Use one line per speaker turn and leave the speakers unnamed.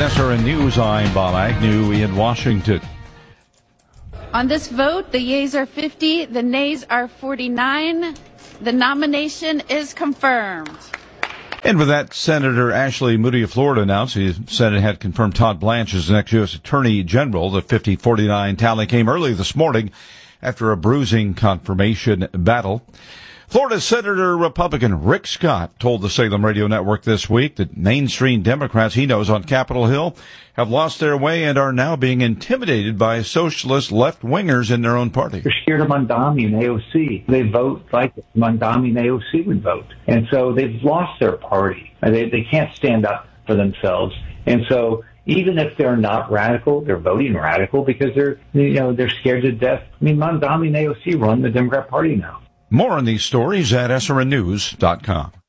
SRN News, I'm Bob Agnew in Washington.
On this vote, the yeas are 50, the nays are 49. The nomination is confirmed.
And with that, Senator Ashley Moody of Florida announced the Senate had confirmed Todd Blanche as the next U.S. Attorney General. The 50-49 tally came early this morning after a bruising confirmation battle. Florida Senator Republican Rick Scott told the Salem Radio Network this week that mainstream Democrats he knows on Capitol Hill have lost their way and are now being intimidated by socialist left-wingers in their own party.
They're scared of Mamdani and AOC. They vote like Mamdani and AOC would vote. And so they've lost their party. They can't stand up for themselves. And so even if they're not radical, they're voting radical because they're scared to death. I mean, Mamdani and AOC run the Democrat Party now.
More on these stories at srnnews.com.